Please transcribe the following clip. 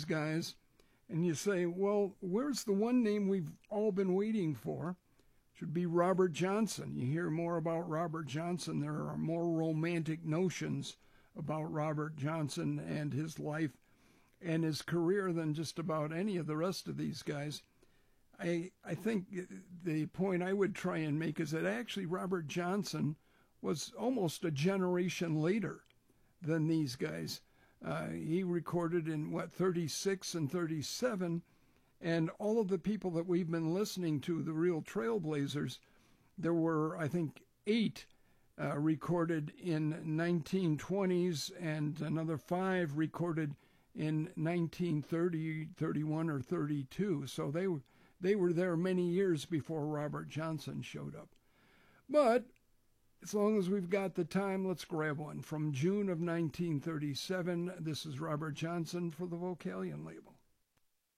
these guys, and you say, well, where's the one name we've all been waiting for? Should be Robert Johnson. You hear more about Robert Johnson. There are more romantic notions about Robert Johnson and his life and his career than just about any of the rest of these guys. I think the point I would try and make is that actually Robert Johnson was almost a generation later than these guys. He recorded in, 36 and 37, and all of the people that we've been listening to, the real trailblazers, there were, I think, 8 recorded in 1920s and another 5 recorded in 1930, 31, or 32. So they were there many years before Robert Johnson showed up. But as long as we've got the time, let's grab one. From June of 1937, this is Robert Johnson for the Vocalion label.